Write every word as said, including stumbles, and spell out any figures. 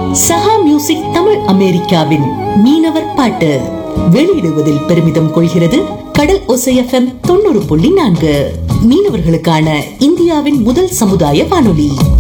சஹா music Tamil அமெரிக்காவின் மீனவர் பாட்டு வெளியிடுவதில் பெருமிதம் கொள்கிறது கடல் ஓசை எஃப்எம் தொண்ணூறு புள்ளி நான்கு. மீனவர்களுக்கான இந்தியாவின் முதல் சமுதாய வானொலி.